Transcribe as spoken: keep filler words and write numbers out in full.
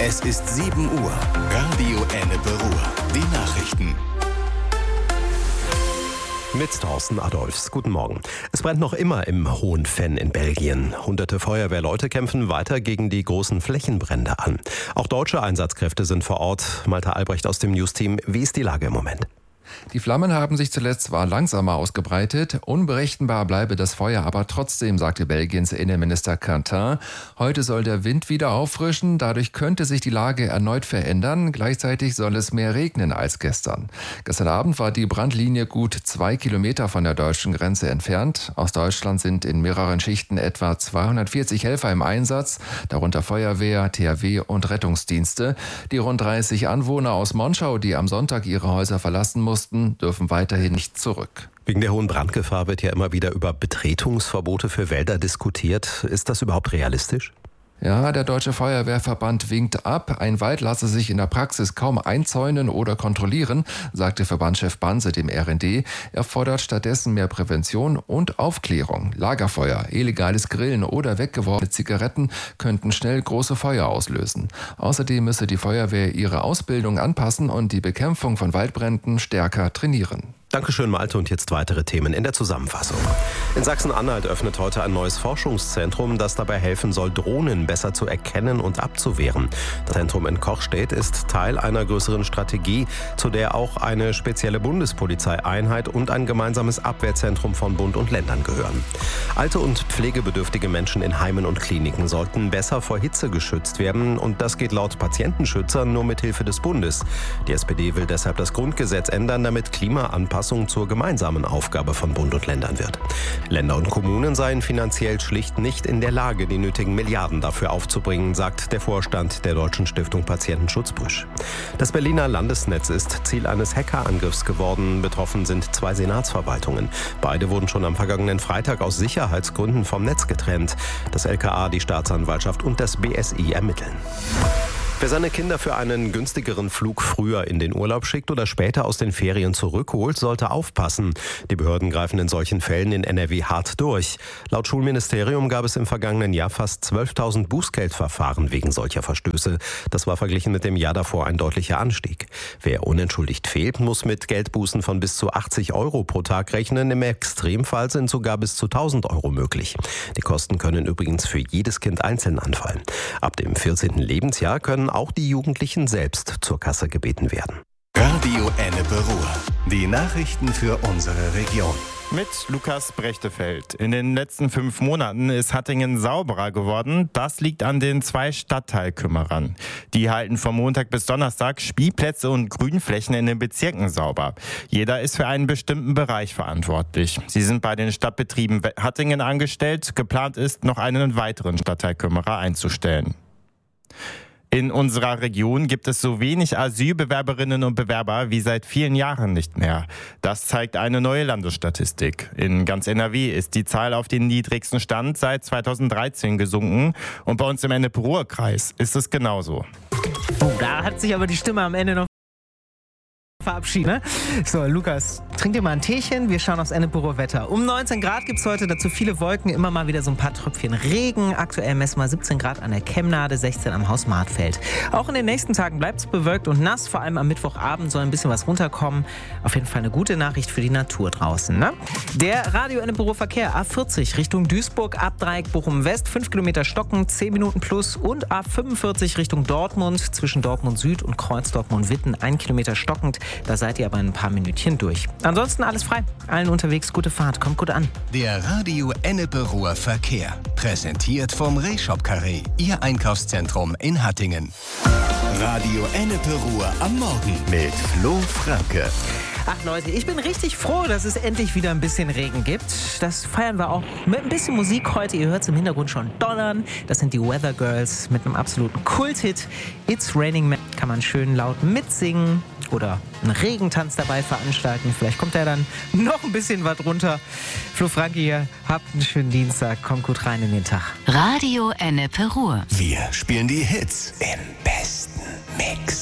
Es ist sieben Uhr. Radio Ennepe Ruhr. Die Nachrichten. Mit Thorsten Adolfs. Guten Morgen. Es brennt noch immer im Hohen Venn in Belgien. Hunderte Feuerwehrleute kämpfen weiter gegen die großen Flächenbrände an. Auch deutsche Einsatzkräfte sind vor Ort. Malte Albrecht aus dem Newsteam. Wie ist die Lage im Moment? Die Flammen haben sich zuletzt zwar langsamer ausgebreitet, unberechenbar bleibe das Feuer aber trotzdem, sagte Belgiens Innenminister Quentin. Heute soll der Wind wieder auffrischen, dadurch könnte sich die Lage erneut verändern. Gleichzeitig soll es mehr regnen als gestern. Gestern Abend war die Brandlinie gut zwei Kilometer von der deutschen Grenze entfernt. Aus Deutschland sind in mehreren Schichten etwa zweihundertvierzig Helfer im Einsatz, darunter Feuerwehr, T H W und Rettungsdienste. Die rund dreißig Anwohner aus Monschau, die am Sonntag ihre Häuser verlassen mussten, dürfen weiterhin nicht zurück. Wegen der hohen Brandgefahr wird ja immer wieder über Betretungsverbote für Wälder diskutiert. Ist das überhaupt realistisch? Ja, der Deutsche Feuerwehrverband winkt ab. Ein Wald lasse sich in der Praxis kaum einzäunen oder kontrollieren, sagte Verbandschef Banse dem R N D. Er fordert stattdessen mehr Prävention und Aufklärung. Lagerfeuer, illegales Grillen oder weggeworfene Zigaretten könnten schnell große Feuer auslösen. Außerdem müsse die Feuerwehr ihre Ausbildung anpassen und die Bekämpfung von Waldbränden stärker trainieren. Dankeschön, Malte. Und jetzt weitere Themen in der Zusammenfassung. In Sachsen-Anhalt öffnet heute ein neues Forschungszentrum, das dabei helfen soll, Drohnen besser zu erkennen und abzuwehren. Das Zentrum in Kochstedt ist Teil einer größeren Strategie, zu der auch eine spezielle Bundespolizeieinheit und ein gemeinsames Abwehrzentrum von Bund und Ländern gehören. Alte und pflegebedürftige Menschen in Heimen und Kliniken sollten besser vor Hitze geschützt werden. Und das geht laut Patientenschützern nur mit Hilfe des Bundes. Die S P D will deshalb das Grundgesetz ändern, damit Klimaanpassung zur gemeinsamen Aufgabe von Bund und Ländern wird. Länder und Kommunen seien finanziell schlicht nicht in der Lage, die nötigen Milliarden dafür aufzubringen, sagt der Vorstand der Deutschen Stiftung Patientenschutz Brüsch. Das Berliner Landesnetz ist Ziel eines Hackerangriffs geworden. Betroffen sind zwei Senatsverwaltungen. Beide wurden schon am vergangenen Freitag aus Sicherheitsgründen vom Netz getrennt. Das L K A, die Staatsanwaltschaft und das B S I ermitteln. Wer seine Kinder für einen günstigeren Flug früher in den Urlaub schickt oder später aus den Ferien zurückholt, sollte aufpassen. Die Behörden greifen in solchen Fällen in N R W hart durch. Laut Schulministerium gab es im vergangenen Jahr fast zwölftausend Bußgeldverfahren wegen solcher Verstöße. Das war verglichen mit dem Jahr davor ein deutlicher Anstieg. Wer unentschuldigt fehlt, muss mit Geldbußen von bis zu achtzig Euro pro Tag rechnen. Im Extremfall sind sogar bis zu tausend Euro möglich. Die Kosten können übrigens für jedes Kind einzeln anfallen. Ab dem vierzehnten Lebensjahr können auch die Jugendlichen selbst zur Kasse gebeten werden. Radio Ennepe Ruhr. Die Nachrichten für unsere Region. Mit Lukas Brechtefeld. In den letzten fünf Monaten ist Hattingen sauberer geworden. Das liegt an den zwei Stadtteilkümmerern. Die halten von Montag bis Donnerstag Spielplätze und Grünflächen in den Bezirken sauber. Jeder ist für einen bestimmten Bereich verantwortlich. Sie sind bei den Stadtbetrieben Hattingen angestellt. Geplant ist, noch einen weiteren Stadtteilkümmerer einzustellen. In unserer Region gibt es so wenig Asylbewerberinnen und Bewerber wie seit vielen Jahren nicht mehr. Das zeigt eine neue Landesstatistik. In ganz N R W ist die Zahl auf den niedrigsten Stand seit zweitausenddreizehn gesunken. Und bei uns im Ennepe-Ruhr-Kreis ist es genauso. Oh, da hat sich aber die Stimme am Ende noch verabschieden. So, Lukas, trink dir mal ein Teechen. Wir schauen aufs Ennepe-Ruhr-Wetter. Um neunzehn Grad gibt es heute dazu viele Wolken, immer mal wieder so ein paar Tröpfchen Regen. Aktuell messen wir siebzehn Grad an der Kemnade, sechzehn am Haus Martfeld. Auch in den nächsten Tagen bleibt es bewölkt und nass. Vor allem am Mittwochabend soll ein bisschen was runterkommen. Auf jeden Fall eine gute Nachricht für die Natur draußen. Ne? Der Radio Ennepe-Ruhr-Verkehr A vierzig Richtung Duisburg, Abdreieck Bochum West, fünf Kilometer stocken, zehn Minuten plus. Und A fünfundvierzig Richtung Dortmund, zwischen Dortmund Süd und Kreuz Dortmund-Witten, ein Kilometer stockend. Da seid ihr aber in ein paar Minütchen durch. Ansonsten alles frei. Allen unterwegs gute Fahrt. Kommt gut an. Der Radio Ennepe Ruhr Verkehr. Präsentiert vom Rehshop Carré. Ihr Einkaufszentrum in Hattingen. Radio Ennepe Ruhr am Morgen mit Flo Franke. Ach Leute, ich bin richtig froh, dass es endlich wieder ein bisschen Regen gibt. Das feiern wir auch mit ein bisschen Musik heute. Ihr hört es im Hintergrund schon donnern. Das sind die Weather Girls mit einem absoluten Kulthit. It's Raining Man. Kann man schön laut mitsingen oder einen Regentanz dabei veranstalten. Vielleicht kommt da dann noch ein bisschen was runter. Flo Franke hier, habt einen schönen Dienstag. Kommt gut rein in den Tag. Radio Ennepe Ruhr. Wir spielen die Hits im besten Mix.